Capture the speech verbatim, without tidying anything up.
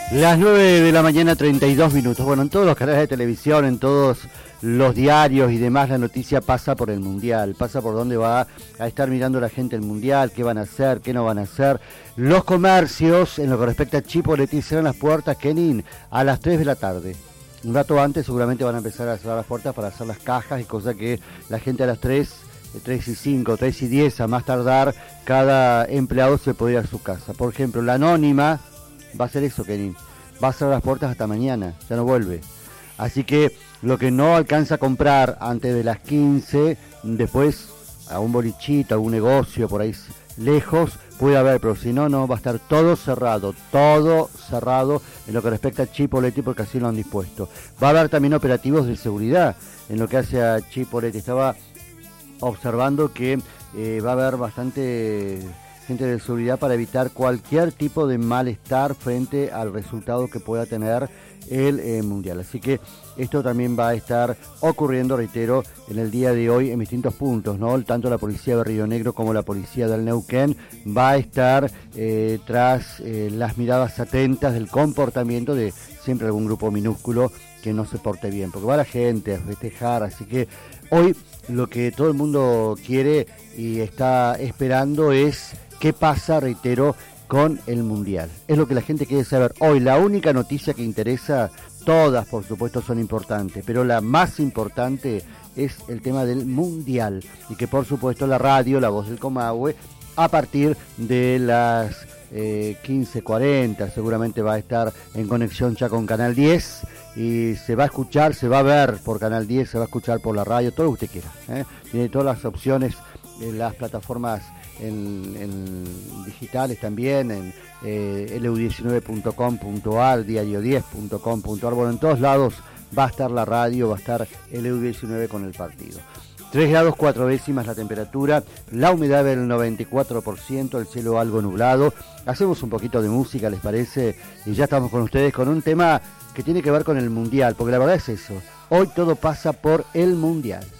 Las nueve de la mañana, treinta y dos minutos. Bueno, en todos los canales de televisión, en todos los diarios y demás, la noticia pasa por el Mundial, pasa por dónde va a estar mirando la gente el Mundial, qué van a hacer, qué no van a hacer. Los comercios, en lo que respecta a Chipoleti, cierran las puertas, Kenin, a las tres de la tarde. Un rato antes seguramente van a empezar a cerrar las puertas para hacer las cajas y cosa que la gente a las tres, tres y cinco, tres y diez, a más tardar, cada empleado se puede ir a su casa. Por ejemplo, la Anónima va a hacer eso, Kenin. Va a cerrar las puertas hasta mañana, ya no vuelve. Así que lo que no alcanza a comprar antes de las quince, después a un bolichito, a un negocio por ahí lejos, puede haber, pero si no, no, va a estar todo cerrado, todo cerrado en lo que respecta a Chipoleti, porque así lo han dispuesto. Va a haber también operativos de seguridad en lo que hace a Chipoleti. Estaba observando que eh, va a haber bastante gente de seguridad para evitar cualquier tipo de malestar frente al resultado que pueda tener el eh, Mundial. Así que esto también va a estar ocurriendo, reitero, en el día de hoy en distintos puntos, ¿no? Tanto la policía de Río Negro como la policía del Neuquén va a estar eh, tras eh, las miradas atentas del comportamiento de siempre algún grupo minúsculo que no se porte bien, porque va la gente a festejar. Así que hoy lo que todo el mundo quiere y está esperando es qué pasa, reitero, con el Mundial. Es lo que la gente quiere saber. Hoy la única noticia que interesa, todas por supuesto son importantes, pero la más importante es el tema del Mundial. Y que por supuesto la radio, La Voz del Comahue, a partir de las eh, quince cuarenta seguramente va a estar en conexión ya con Canal diez. Y se va a escuchar, se va a ver por Canal diez, se va a escuchar por la radio, todo lo que usted quiera, ¿eh? Tiene todas las opciones en las plataformas en, en digitales también, en eh, L U diecinueve punto com punto a r, diario diez punto com punto a r. Bueno, en todos lados va a estar la radio, va a estar L U diecinueve con el partido. tres grados cuatro décimas la temperatura, la humedad del noventa y cuatro por ciento, el cielo algo nublado. Hacemos un poquito de música, ¿les parece? Y ya estamos con ustedes con un tema que tiene que ver con el Mundial, porque la verdad es eso, hoy todo pasa por el Mundial.